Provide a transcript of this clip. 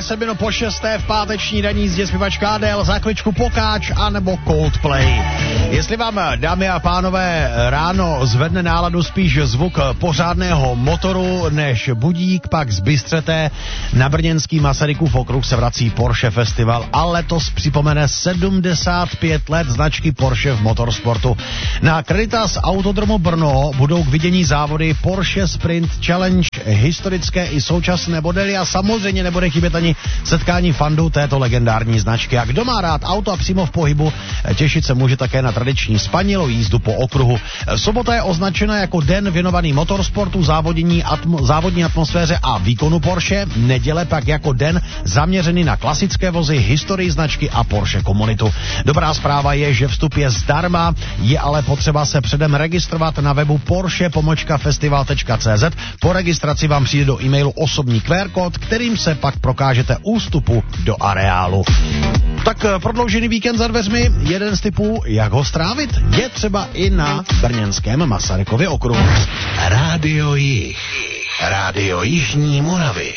7 po 6. v páteční ranní jízdě zpěvačka Adele, za chvíličku Pokáč anebo Coldplay. Jestli vám, dámy a pánové, ráno zvedne náladu spíš zvuk pořádného motoru než budík, pak zbystřete. Na brněnský Masarykův okruh se vrací Porsche Festival a letos připomene 75 let značky Porsche v motorsportu. Na Creditas Autodromu Brno budou k vidění závody Porsche Sprint Challenge, historické i současné modely a samozřejmě nebude chybět ani setkání fandů této legendární značky. A kdo má rád auto a přímo v pohybu, těšit se může také na tradiční spanilou jízdu po okruhu. Sobota je označena jako den věnovaný motorsportu, závodní atmosféře a výkonu Porsche. Neděle pak jako den zaměřený na klasické vozy, historii značky a Porsche komunitu. Dobrá zpráva je, že vstup je zdarma, je ale potřeba se předem registrovat na webu porsche-festival.cz. Po registraci vám přijde do e-mailu osobní QR kód, kterým se pak prokážete ústupu do areálu. Tak prodloužený víkend za dveřmi, jeden z typů, jak ho strávit, je třeba i na brněnském Masarykově okruhu. Rádio Jih, Rádio Jižní Moravy.